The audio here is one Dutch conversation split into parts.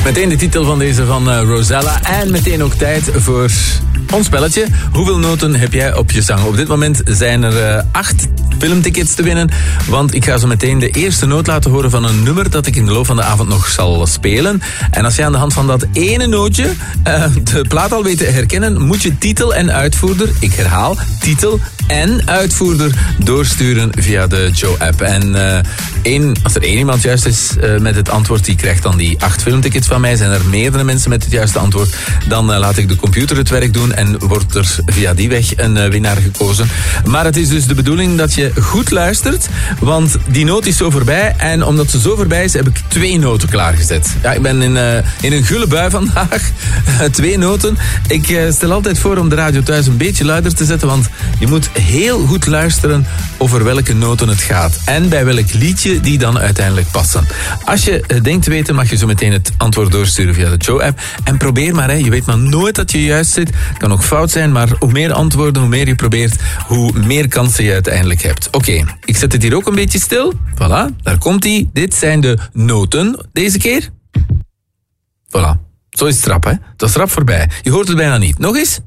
Meteen de titel van deze van Rosella. En meteen ook tijd voor ons spelletje. Hoeveel noten heb jij op je zang? Op dit moment zijn er 8 filmtickets te winnen. Want ik ga zo meteen de eerste noot laten horen van een nummer dat ik in de loop van de avond nog zal spelen. En als jij aan de hand van dat ene nootje de plaat al weet te herkennen, moet je titel en uitvoerder, ik herhaal, titel en uitvoerder doorsturen via de Joe-app. En als er één iemand juist is met het antwoord, die krijgt dan die 8 filmtickets van mij. Zijn er meerdere mensen met het juiste antwoord, dan laat ik de computer het werk doen en wordt er via die weg een winnaar gekozen. Maar het is dus de bedoeling dat je goed luistert, want die noot is zo voorbij. En omdat ze zo voorbij is, heb ik 2 noten klaargezet. Ja, ik ben in een gulle bui vandaag. 2 noten. Ik stel altijd voor om de radio thuis een beetje luider te zetten, want je moet heel goed luisteren over welke noten het gaat. En bij welk liedje die dan uiteindelijk passen. Als je denkt te weten, mag je zo meteen het antwoord doorsturen via de Joe-app. En probeer maar, je weet maar nooit dat je juist zit. Het kan ook fout zijn, maar hoe meer antwoorden, hoe meer je probeert, hoe meer kansen je uiteindelijk hebt. Oké, ik zet het hier ook een beetje stil. Voilà, daar komt ie. Dit zijn de noten deze keer. Voilà, zo is het rap, hè. Dat is rap voorbij. Je hoort het bijna niet. Nog eens.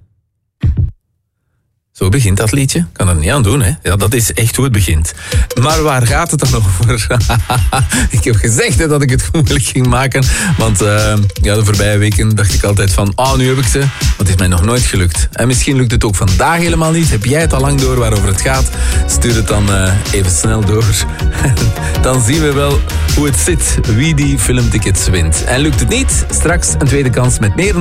Zo begint dat liedje. Kan er niet aan doen, hè. Ja, dat is echt hoe het begint. Maar waar gaat het dan over? Ik heb gezegd dat ik het moeilijk ging maken. Want de voorbije weken dacht ik altijd van, nu heb ik ze. Maar het is mij nog nooit gelukt. En misschien lukt het ook vandaag helemaal niet. Heb jij het al lang door waarover het gaat? Stuur het dan even snel door. Dan zien we wel hoe het zit. Wie die filmtickets wint. En lukt het niet? Straks een tweede kans met meer